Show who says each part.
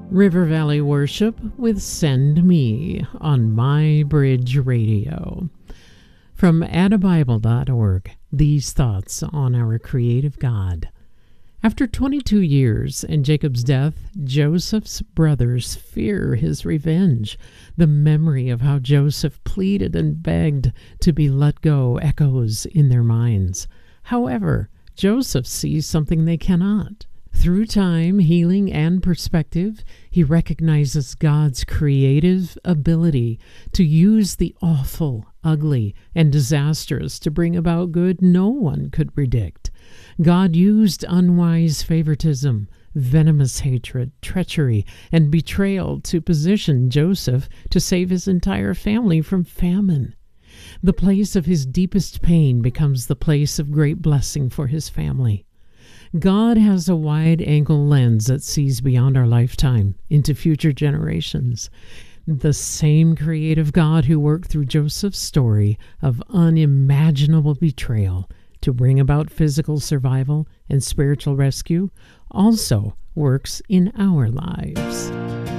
Speaker 1: River Valley Worship with Send Me on My Bridge Radio. From adabible.org, these thoughts on our creative God. After 22 years and Jacob's death, Joseph's brothers fear his revenge. The memory of how Joseph pleaded and begged to be let go echoes in their minds. However, Joseph sees something they cannot. Through time, healing, and perspective, he recognizes God's creative ability to use the awful, ugly, and disastrous to bring about good no one could predict. God used unwise favoritism, venomous hatred, treachery, and betrayal to position Joseph to save his entire family from famine. The place of his deepest pain becomes the place of great blessing for his family. God has a wide-angle lens that sees beyond our lifetime into future generations. The same creative God who worked through Joseph's story of unimaginable betrayal to bring about physical survival and spiritual rescue also works in our lives.